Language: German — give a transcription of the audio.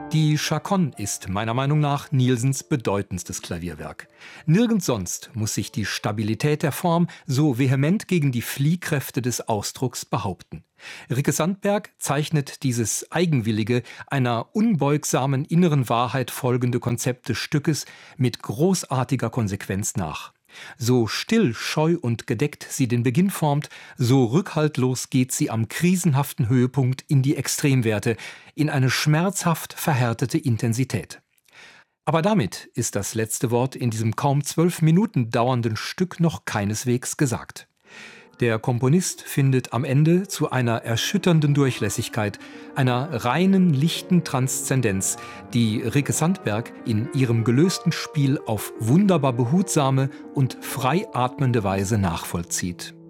Die Chaconne ist meiner Meinung nach Nielsens bedeutendstes Klavierwerk. Nirgends sonst muss sich die Stabilität der Form so vehement gegen die Fliehkräfte des Ausdrucks behaupten. Ricke Sandberg zeichnet dieses eigenwillige, einer unbeugsamen inneren Wahrheit folgende Konzept des Stückes mit großartiger Konsequenz nach. So still, scheu und gedeckt sie den Beginn formt, so rückhaltlos geht sie am krisenhaften Höhepunkt in die Extremwerte, in eine schmerzhaft verhärtete Intensität. Aber damit ist das letzte Wort in diesem kaum 12 Minuten dauernden Stück noch keineswegs gesagt. Der Komponist findet am Ende zu einer erschütternden Durchlässigkeit, einer reinen, lichten Transzendenz, die Ricke Sandberg in ihrem gelösten Spiel auf wunderbar behutsame und frei atmende Weise nachvollzieht.